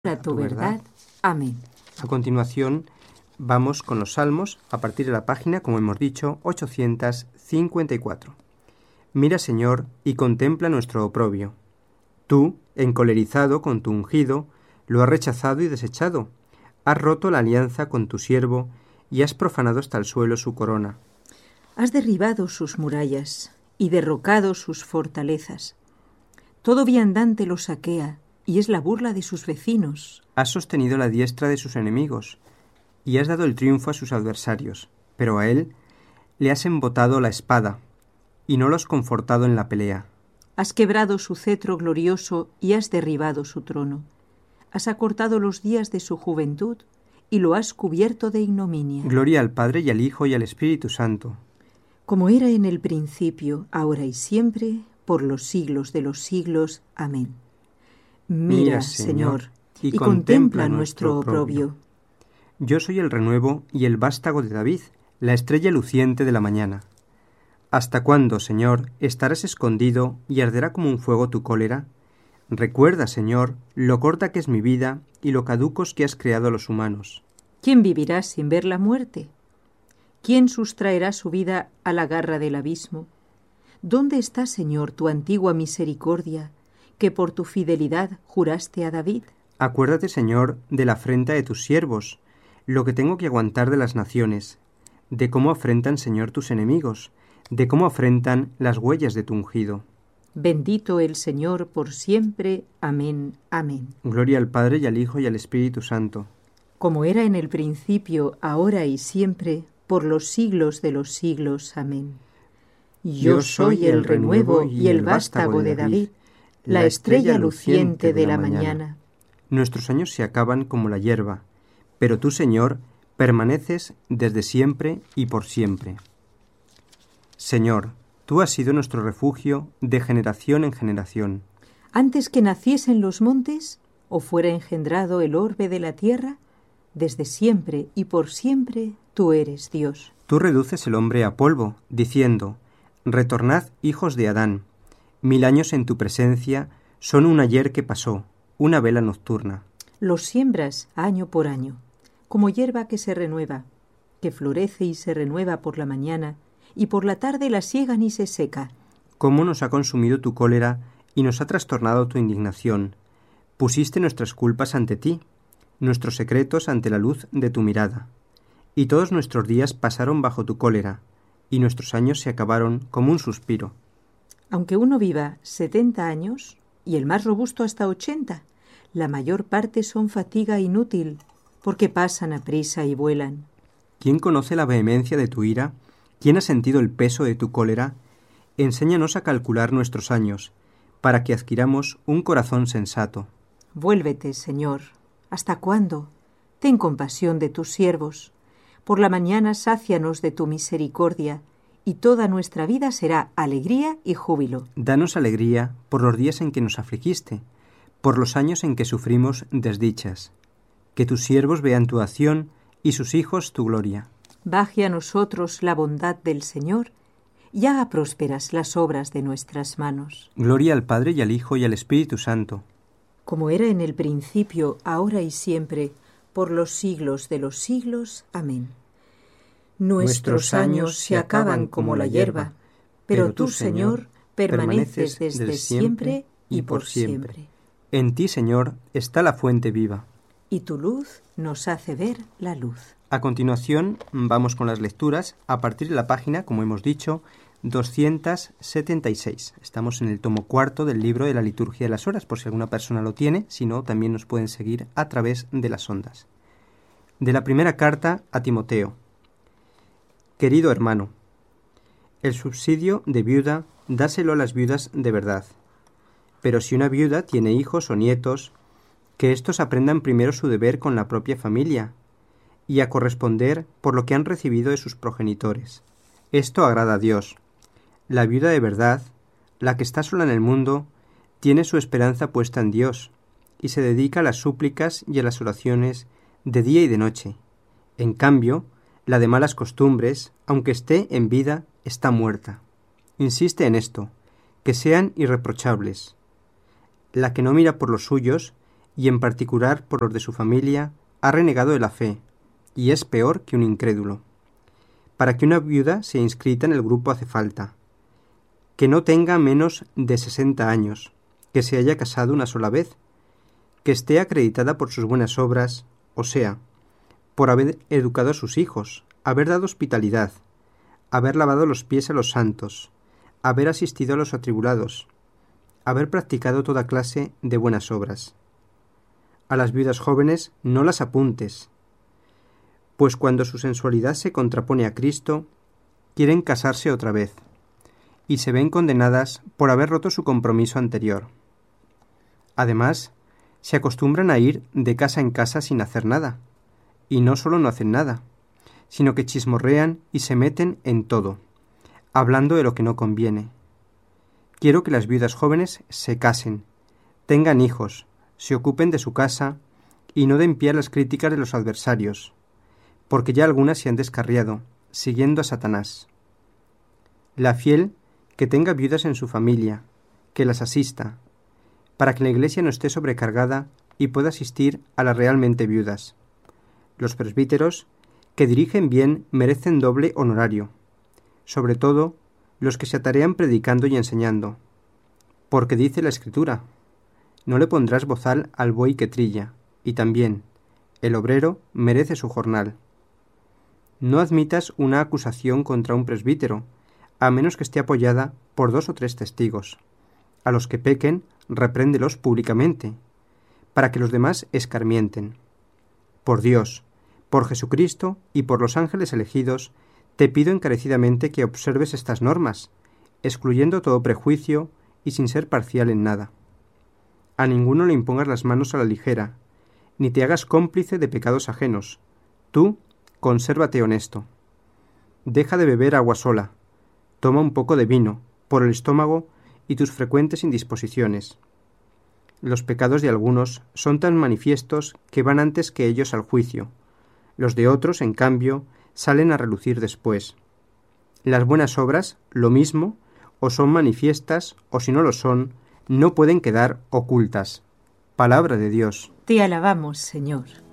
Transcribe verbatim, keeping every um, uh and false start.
a tu verdad. Amén. A continuación, vamos con los salmos a partir de la página, como hemos dicho, ochocientos cincuenta y cuatro. Mira, Señor, y contempla nuestro oprobio. Tú, encolerizado con tu ungido, lo has rechazado y desechado. Has roto la alianza con tu siervo y has profanado hasta el suelo su corona. Has derribado sus murallas y derrocado sus fortalezas. Todo viandante lo saquea y es la burla de sus vecinos. Has sostenido la diestra de sus enemigos y has dado el triunfo a sus adversarios, pero a él le has embotado la espada y no lo has confortado en la pelea. Has quebrado su cetro glorioso y has derribado su trono. Has acortado los días de su juventud y lo has cubierto de ignominia. Gloria al Padre y al Hijo y al Espíritu Santo. Como era en el principio, ahora y siempre, por los siglos de los siglos. Amén. Mira, Mira, Señor, y, y contempla nuestro oprobio. Yo soy el renuevo y el vástago de David, la estrella luciente de la mañana. ¿Hasta cuándo, Señor, estarás escondido y arderá como un fuego tu cólera? Recuerda, Señor, lo corta que es mi vida y lo caducos que has creado a los humanos. ¿Quién vivirá sin ver la muerte? ¿Quién sustraerá su vida a la garra del abismo? ¿Dónde está, Señor, tu antigua misericordia, que por tu fidelidad juraste a David? Acuérdate, Señor, de la afrenta de tus siervos, lo que tengo que aguantar de las naciones, de cómo afrentan, Señor, tus enemigos, de cómo afrentan las huellas de tu ungido. Bendito el Señor por siempre. Amén. Amén. Gloria al Padre y al Hijo y al Espíritu Santo. Como era en el principio, ahora y siempre, por los siglos de los siglos. Amén. Yo soy el renuevo y el vástago de David, la estrella luciente de la mañana. Nuestros años se acaban como la hierba, pero tú, Señor, permaneces desde siempre y por siempre. Señor, tú has sido nuestro refugio de generación en generación. Antes que naciesen los montes, o fuera engendrado el orbe de la tierra, desde siempre y por siempre tú eres Dios. Tú reduces el hombre a polvo, diciendo, retornad, hijos de Adán. Mil años en tu presencia son un ayer que pasó, una vela nocturna. Los siembras año por año, como hierba que se renueva, que florece y se renueva por la mañana, y por la tarde la siegan y se seca. ¿Cómo nos ha consumido tu cólera y nos ha trastornado tu indignación? Pusiste nuestras culpas ante ti, nuestros secretos ante la luz de tu mirada. Y todos nuestros días pasaron bajo tu cólera, y nuestros años se acabaron como un suspiro. Aunque uno viva setenta años, y el más robusto hasta ochenta, la mayor parte son fatiga inútil, porque pasan aprisa y vuelan. ¿Quién conoce la vehemencia de tu ira? ¿Quién ha sentido el peso de tu cólera? Enséñanos a calcular nuestros años, para que adquiramos un corazón sensato. Vuélvete, Señor. ¿Hasta cuándo? Ten compasión de tus siervos. Por la mañana sácianos de tu misericordia, y toda nuestra vida será alegría y júbilo. Danos alegría por los días en que nos afligiste, por los años en que sufrimos desdichas. Que tus siervos vean tu acción y sus hijos tu gloria. Baje a nosotros la bondad del Señor y haga prósperas las obras de nuestras manos. Gloria al Padre y al Hijo y al Espíritu Santo. Como era en el principio, ahora y siempre, por los siglos de los siglos. Amén. Nuestros años se acaban como la hierba, pero tú, Señor, permaneces desde siempre y por siempre. En ti, Señor, está la fuente viva. Y tu luz nos hace ver la luz. A continuación, vamos con las lecturas a partir de la página, como hemos dicho, doscientos setenta y seis. Estamos en el tomo cuarto del libro de la Liturgia de las Horas, por si alguna persona lo tiene, si no, también nos pueden seguir a través de las ondas. De la primera carta a Timoteo. Querido hermano, el subsidio de viuda dáselo a las viudas de verdad. Pero si una viuda tiene hijos o nietos, que éstos aprendan primero su deber con la propia familia y a corresponder por lo que han recibido de sus progenitores. Esto agrada a Dios. La viuda de verdad, la que está sola en el mundo, tiene su esperanza puesta en Dios y se dedica a las súplicas y a las oraciones de día y de noche. En cambio, la de malas costumbres, aunque esté en vida, está muerta. Insiste en esto, que sean irreprochables. La que no mira por los suyos y en particular por los de su familia, ha renegado de la fe, y es peor que un incrédulo. Para que una viuda sea inscrita en el grupo hace falta que no tenga menos de sesenta años, que se haya casado una sola vez, que esté acreditada por sus buenas obras, o sea, por haber educado a sus hijos, haber dado hospitalidad, haber lavado los pies a los santos, haber asistido a los atribulados, haber practicado toda clase de buenas obras. A las viudas jóvenes no las apuntes, pues cuando su sensualidad se contrapone a Cristo, quieren casarse otra vez, y se ven condenadas por haber roto su compromiso anterior. Además, se acostumbran a ir de casa en casa sin hacer nada, y no solo no hacen nada, sino que chismorrean y se meten en todo, hablando de lo que no conviene. Quiero que las viudas jóvenes se casen, tengan hijos, se ocupen de su casa y no den pie a las críticas de los adversarios, porque ya algunas se han descarriado, siguiendo a Satanás. La fiel que tenga viudas en su familia, que las asista, para que la Iglesia no esté sobrecargada y pueda asistir a las realmente viudas. Los presbíteros que dirigen bien merecen doble honorario, sobre todo los que se atarean predicando y enseñando, porque dice la Escritura, no le pondrás bozal al buey que trilla, y también, el obrero merece su jornal. No admitas una acusación contra un presbítero, a menos que esté apoyada por dos o tres testigos. A los que pequen, repréndelos públicamente, para que los demás escarmienten. Por Dios, por Jesucristo y por los ángeles elegidos, te pido encarecidamente que observes estas normas, excluyendo todo prejuicio y sin ser parcial en nada. A ninguno le impongas las manos a la ligera, ni te hagas cómplice de pecados ajenos. Tú, consérvate honesto. Deja de beber agua sola. Toma un poco de vino, por el estómago y tus frecuentes indisposiciones. Los pecados de algunos son tan manifiestos que van antes que ellos al juicio. Los de otros, en cambio, salen a relucir después. Las buenas obras, lo mismo, o son manifiestas, o si no lo son, no pueden quedar ocultas. Palabra de Dios. Te alabamos, Señor.